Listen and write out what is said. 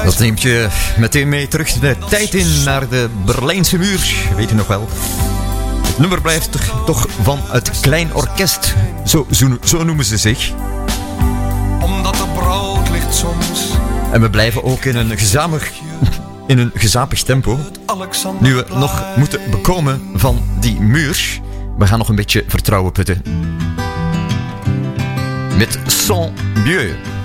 Dat neemt je meteen mee terug de tijd in naar de Berlijnse muur. Weet je nog wel? Het nummer blijft toch van het Klein Orkest. Zo noemen ze zich. Omdat er brood ligt soms. En we blijven ook in een gezapig tempo. Nu we nog moeten bekomen van die muur. We gaan nog een beetje vertrouwen putten. Met Sans Mieux.